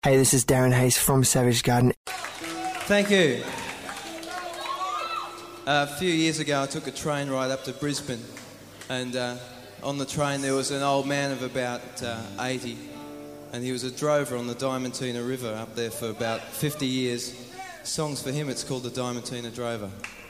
Hey, this is Darren Hayes from Savage Garden. Thank you. A few years ago, I took a train ride up to Brisbane, and on the train there was an old man of about 80, and he was a drover on the Diamantina River up there for about 50 years. Songs for him, it's called the Diamantina Drover.